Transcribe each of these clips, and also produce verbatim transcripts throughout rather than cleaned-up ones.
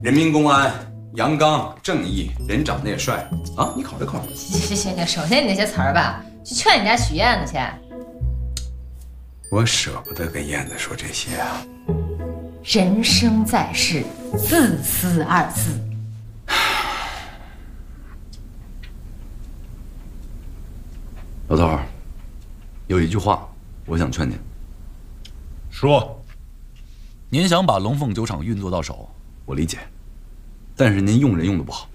人民公安，阳刚正义，人长得也帅啊！你考虑考虑。 行行行，首先你那些词儿吧，去劝你家许燕子去。 我舍不得跟燕子说这些啊。 人生在世，自私二字。 老头儿，有一句话我想劝您。 说。 您想把龙凤酒厂运作到手，我理解，但是您用人用的不好。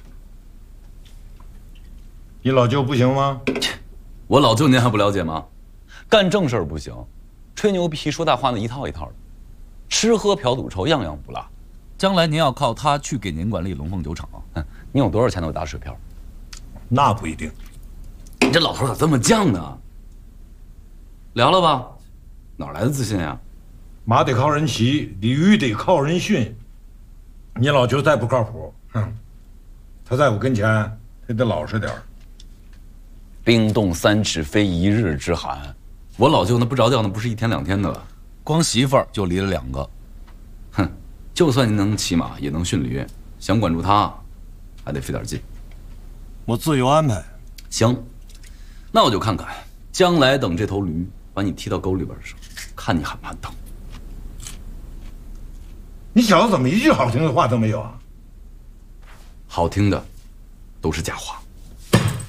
你老舅不行吗？ 我老舅您还不了解吗？干正事儿不行，吹牛皮说大话那一套一套的，吃喝嫖赌抽样样不落。将来您要靠他去给您管理龙凤酒厂，您有多少钱都打水漂。 那不一定。 你这老头咋这么犟呢？聊了吧，哪来的自信呀？ 马得靠人骑，鲤鱼得靠人训。你老舅再不靠谱，哼，他在我跟前，他得老实点儿。 冰冻三尺，非一日之寒。我老舅那不着调，那不是一天两天的了。光媳妇儿就离了两个。哼，就算您能骑马，也能驯驴，想管住他，还得费点劲。 我自有安排。 行，那我就看看，将来等这头驴把你踢到沟里边的时候，看你喊不喊疼。 你小子怎么一句好听的话都没有啊？ 好听的，都是假话。